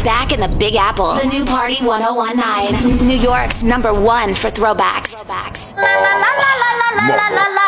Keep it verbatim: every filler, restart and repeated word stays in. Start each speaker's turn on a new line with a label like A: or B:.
A: back in the Big Apple. The new Party one oh one nine. New York's number one for throwbacks. Throwbacks. La la la la la la la la.